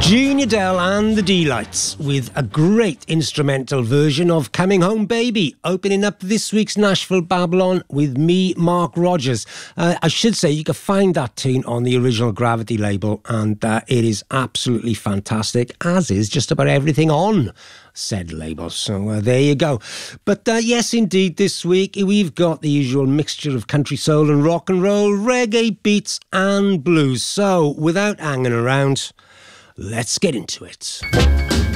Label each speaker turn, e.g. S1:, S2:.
S1: Junior Dell and the D-Lights with a great instrumental version of Coming Home Baby, opening up this week's Nashville Babylon with me, Mark Rogers. I should say you can find that tune on the original Gravity label, and it is absolutely fantastic, as is just about everything on said label. So there you go. But yes, indeed, this week we've got the usual mixture of country soul and rock and roll, reggae beats and blues. So without hanging around, let's get into it.